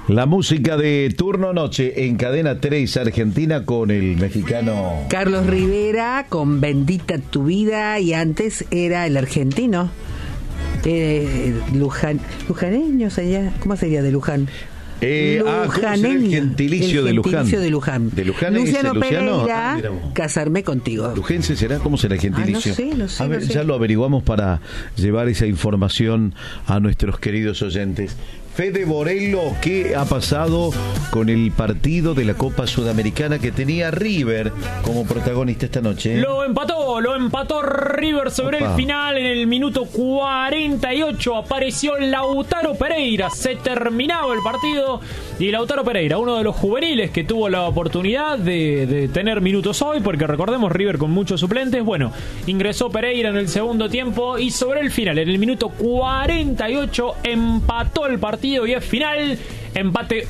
La música de Turno Noche en Cadena 3 Argentina con el mexicano Carlos Rivera con Bendita tu vida, y antes era el argentino lujaneños allá, ¿cómo sería de Luján? El gentilicio de Luján. De Luján. ¿De Luján Luciano es Luciano? Pereira, Casarme contigo. ¿Lujense será? ¿Cómo será el gentilicio? No sé. A ver, ya lo averiguamos para llevar esa información a nuestros queridos oyentes. Fede Borello, ¿qué ha pasado con el partido de la Copa Sudamericana que tenía River como protagonista esta noche? Lo empató River sobre el final. En el minuto 48 apareció Lautaro Pereira. Se terminaba el partido y Lautaro Pereira, uno de los juveniles que tuvo la oportunidad de tener minutos hoy, porque recordemos River con muchos suplentes. Bueno, ingresó Pereira en el segundo tiempo y sobre el final, en el minuto 48, empató el partido y es final. Empate